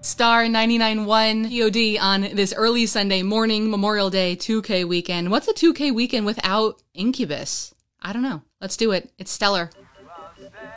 Star 99.1 POD on this early Sunday morning, Memorial Day 2K weekend. What's a 2K weekend without Incubus? I don't know. Let's do it. It's stellar.